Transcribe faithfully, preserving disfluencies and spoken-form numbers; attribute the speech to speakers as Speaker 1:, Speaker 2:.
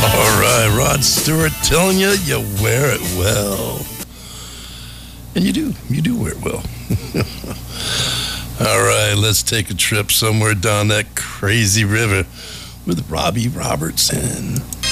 Speaker 1: All right, Rod Stewart telling you you wear it well. And you do. You do wear it well. All right, let's take a trip somewhere down that crazy river with Robbie Robertson.